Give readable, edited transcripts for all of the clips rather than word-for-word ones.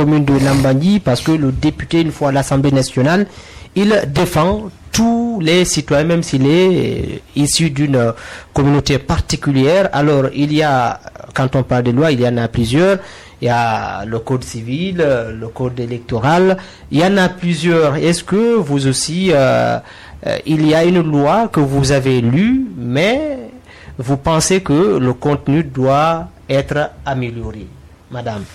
commune de Lambangui, parce que le député, une fois à l'Assemblée nationale, il défend tous les citoyens, même s'il est issu d'une communauté particulière. Alors, il y a, quand on parle de loi, il y en a plusieurs. Il y a le code civil, le code électoral. Il y en a plusieurs. Est-ce que vous aussi, il y a une loi que vous avez lue, mais vous pensez que le contenu doit être amélioré, madame?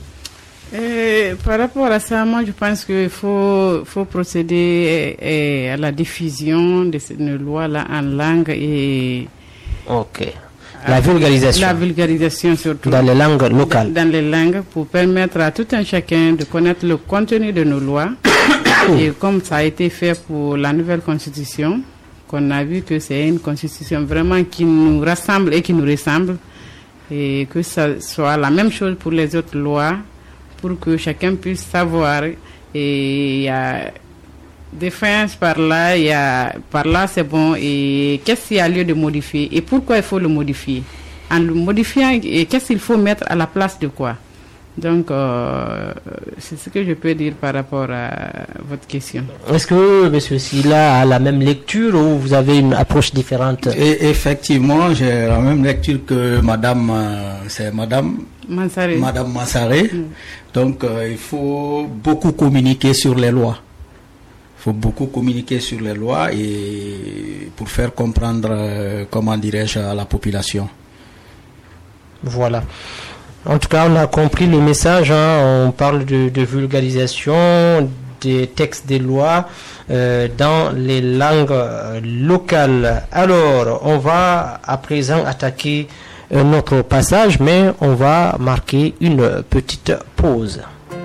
Par rapport à ça, moi je pense qu'il faut procéder à la diffusion de cette loi-là en langue et... Ok. La vulgarisation. La vulgarisation surtout. Dans les langues locales. Dans les langues, pour permettre à tout un chacun de connaître le contenu de nos lois. Et comme ça a été fait pour la nouvelle constitution, qu'on a vu que c'est une constitution vraiment qui nous rassemble et qui nous ressemble. Et que ça soit la même chose pour les autres lois, pour que chacun puisse savoir. Et il y a des faillances par là c'est bon, et qu'est-ce qu'il y a lieu de modifier et pourquoi il faut le modifier. En le modifiant, et qu'est-ce qu'il faut mettre à la place de quoi. Donc c'est ce que je peux dire par rapport à votre question. Est-ce que M. Silla a la même lecture ou vous avez une approche différente? Et effectivement, j'ai la même lecture que madame, c'est madame Mansaré. Madame Mansaré. Donc il faut beaucoup communiquer sur les lois. Il faut beaucoup communiquer sur les lois et pour faire comprendre, comment dirais-je, à la population. Voilà. En tout cas, on a compris le message. On parle de vulgarisation des textes des lois dans les langues locales. Alors, on va à présent attaquer notre passage, mais on va marquer une petite pause.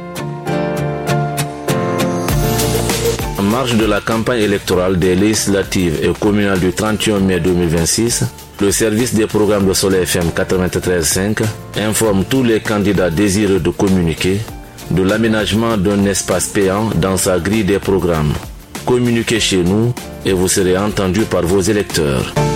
En marge de la campagne électorale des législatives et communales du 31 mai 2026, le service des programmes de Soleil FM 93.5 informe tous les candidats désireux de communiquer de l'aménagement d'un espace payant dans sa grille des programmes. Communiquez chez nous et vous serez entendu par vos électeurs.